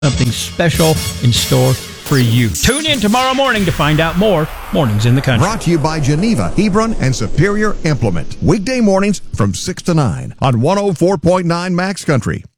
something special in store for you. Tune in tomorrow morning to find out more. Mornings in the Country. Brought to you by Geneva, Hebron, and Superior Implement. Weekday mornings from 6 to 9 on 104.9 Max Country.